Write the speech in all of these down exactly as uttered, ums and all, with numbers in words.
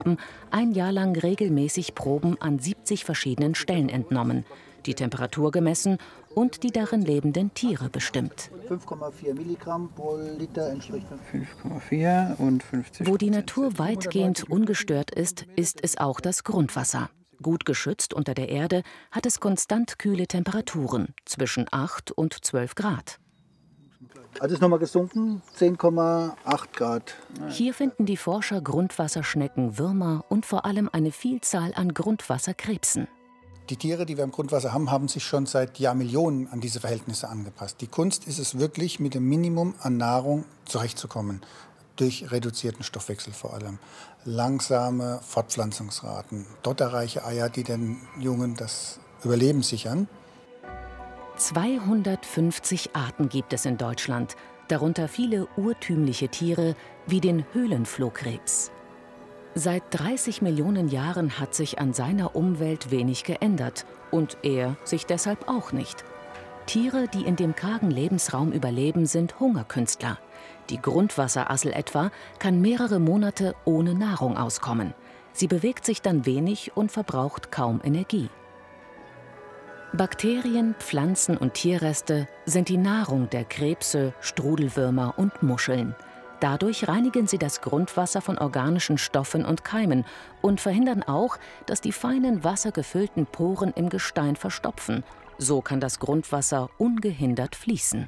ein Jahr lang regelmäßig Proben an siebzig verschiedenen Stellen entnommen, die Temperatur gemessen und die darin lebenden Tiere bestimmt. fünf Komma vier Milligramm pro Liter entspricht fünf Komma vier und fünfzig. Wo die Natur weitgehend ungestört ist, ist es auch das Grundwasser. Gut geschützt unter der Erde hat es konstant kühle Temperaturen, zwischen acht und zwölf Grad. Also ist nochmal gesunken, zehn Komma acht Grad. Hier finden die Forscher Grundwasserschnecken, Würmer und vor allem eine Vielzahl an Grundwasserkrebsen. Die Tiere, die wir im Grundwasser haben, haben sich schon seit Jahrmillionen an diese Verhältnisse angepasst. Die Kunst ist es wirklich, mit dem Minimum an Nahrung zurechtzukommen. Durch reduzierten Stoffwechsel vor allem. Langsame Fortpflanzungsraten, dotterreiche Eier, die den Jungen das Überleben sichern. zweihundertfünfzig Arten gibt es in Deutschland, darunter viele urtümliche Tiere wie den Höhlenflohkrebs. Seit dreißig Millionen Jahren hat sich an seiner Umwelt wenig geändert und er sich deshalb auch nicht. Tiere, die in dem kargen Lebensraum überleben, sind Hungerkünstler. Die Grundwasserassel etwa kann mehrere Monate ohne Nahrung auskommen. Sie bewegt sich dann wenig und verbraucht kaum Energie. Bakterien, Pflanzen und Tierreste sind die Nahrung der Krebse, Strudelwürmer und Muscheln. Dadurch reinigen sie das Grundwasser von organischen Stoffen und Keimen und verhindern auch, dass die feinen wassergefüllten Poren im Gestein verstopfen. So kann das Grundwasser ungehindert fließen.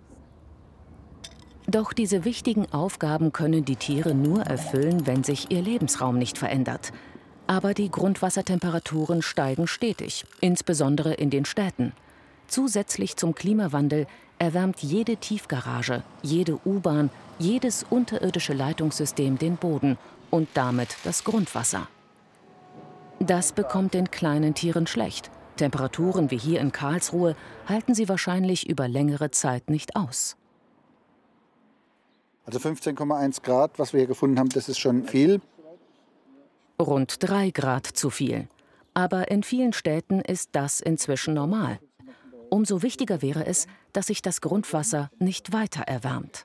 Doch diese wichtigen Aufgaben können die Tiere nur erfüllen, wenn sich ihr Lebensraum nicht verändert. Aber die Grundwassertemperaturen steigen stetig, insbesondere in den Städten. Zusätzlich zum Klimawandel erwärmt jede Tiefgarage, jede U-Bahn, jedes unterirdische Leitungssystem den Boden und damit das Grundwasser. Das bekommt den kleinen Tieren schlecht. Temperaturen wie hier in Karlsruhe halten sie wahrscheinlich über längere Zeit nicht aus. Also fünfzehn Komma eins Grad, was wir hier gefunden haben, das ist schon viel. Rund drei Grad zu viel. Aber in vielen Städten ist das inzwischen normal. Umso wichtiger wäre es, dass sich das Grundwasser nicht weiter erwärmt.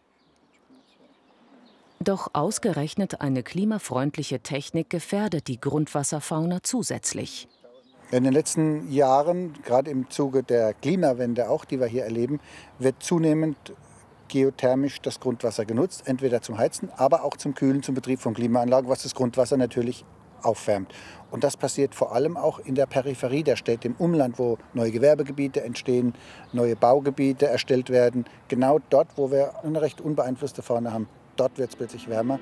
Doch ausgerechnet eine klimafreundliche Technik gefährdet die Grundwasserfauna zusätzlich. In den letzten Jahren, gerade im Zuge der Klimawende auch, die wir hier erleben, wird zunehmend geothermisch das Grundwasser genutzt, entweder zum Heizen, aber auch zum Kühlen, zum Betrieb von Klimaanlagen, was das Grundwasser natürlich aufwärmt. Und das passiert vor allem auch in der Peripherie der Städte, im Umland, wo neue Gewerbegebiete entstehen, neue Baugebiete erstellt werden. Genau dort, wo wir eine recht unbeeinflusste Fauna haben, dort wird es plötzlich wärmer.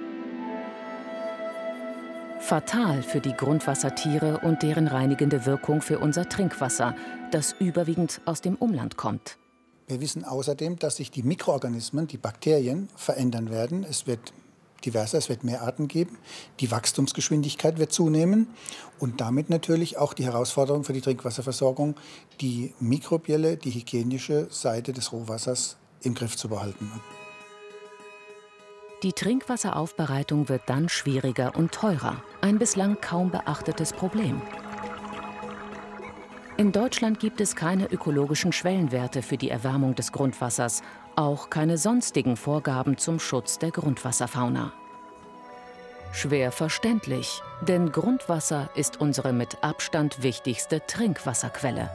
Fatal für die Grundwassertiere und deren reinigende Wirkung für unser Trinkwasser, das überwiegend aus dem Umland kommt. Wir wissen außerdem, dass sich die Mikroorganismen, die Bakterien, verändern werden. Es wird diverser, es wird mehr Arten geben. Die Wachstumsgeschwindigkeit wird zunehmen und damit natürlich auch die Herausforderung für die Trinkwasserversorgung, die mikrobielle, die hygienische Seite des Rohwassers im Griff zu behalten. Die Trinkwasseraufbereitung wird dann schwieriger und teurer, ein bislang kaum beachtetes Problem. In Deutschland gibt es keine ökologischen Schwellenwerte für die Erwärmung des Grundwassers, auch keine sonstigen Vorgaben zum Schutz der Grundwasserfauna. Schwer verständlich, denn Grundwasser ist unsere mit Abstand wichtigste Trinkwasserquelle.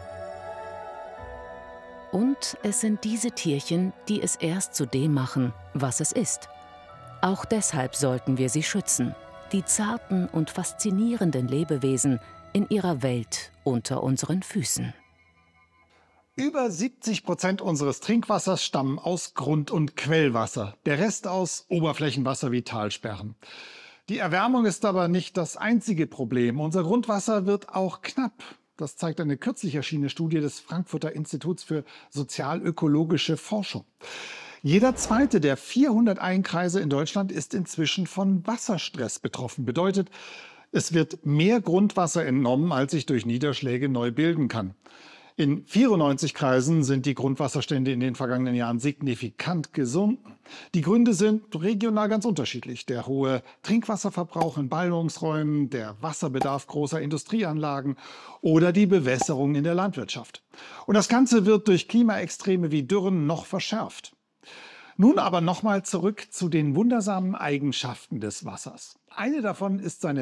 Und es sind diese Tierchen, die es erst zu dem machen, was es ist. Auch deshalb sollten wir sie schützen, die zarten und faszinierenden Lebewesen in ihrer Welt unter unseren Füßen. Über siebzig Prozent unseres Trinkwassers stammen aus Grund- und Quellwasser, der Rest aus Oberflächenwasser wie Talsperren. Die Erwärmung ist aber nicht das einzige Problem. Unser Grundwasser wird auch knapp. Das zeigt eine kürzlich erschienene Studie des Frankfurter Instituts für sozialökologische Forschung. Jeder zweite der vierhunderteins Kreise in Deutschland ist inzwischen von Wasserstress betroffen. Bedeutet, es wird mehr Grundwasser entnommen, als sich durch Niederschläge neu bilden kann. In vierundneunzig Kreisen sind die Grundwasserstände in den vergangenen Jahren signifikant gesunken. Die Gründe sind regional ganz unterschiedlich. Der hohe Trinkwasserverbrauch in Ballungsräumen, der Wasserbedarf großer Industrieanlagen oder die Bewässerung in der Landwirtschaft. Und das Ganze wird durch Klimaextreme wie Dürren noch verschärft. Nun aber nochmal zurück zu den wundersamen Eigenschaften des Wassers. Eine davon ist seine